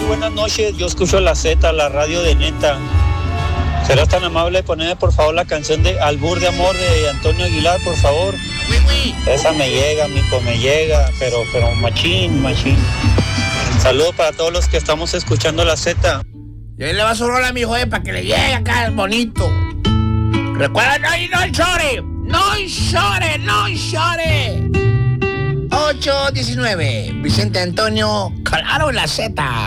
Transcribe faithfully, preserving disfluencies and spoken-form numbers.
buenas noches. Yo escucho la Z, la radio de Neta. ¿Serás tan amable de ponerme, por favor, la canción de Albur de Amor de Antonio Aguilar, por favor? Oui, oui. Esa me llega, mijo, me llega, pero, pero machín, machín. Saludos para todos los que estamos escuchando la Z. Y ahí le va su rola a mi hijo, eh, para que le llegue acá, bonito. Recuerda, no, no llore, no llore, no llore. ocho diecinueve, Vicente Antonio, claro, la Z.